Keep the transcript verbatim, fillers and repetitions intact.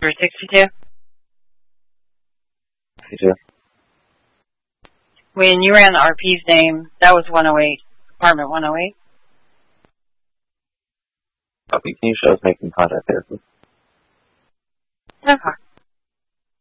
sixty-two? sixty-two. When you ran R P's name, that was one oh eight. Apartment one oh eight? Okay, can you show us making contact there, please? Okay.